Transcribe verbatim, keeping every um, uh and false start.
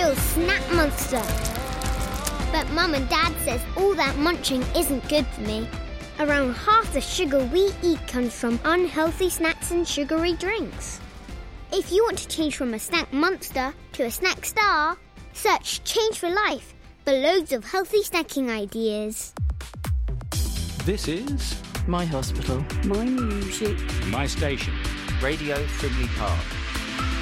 real snack monster. But Mum and Dad says all that munching isn't good for me. Around half the sugar we eat comes from unhealthy snacks and sugary drinks. If you want to change from a snack monster to a snack star, search Change for Life for loads of healthy snacking ideas. This is My hospital. My music. My station. Radio Frimley Park.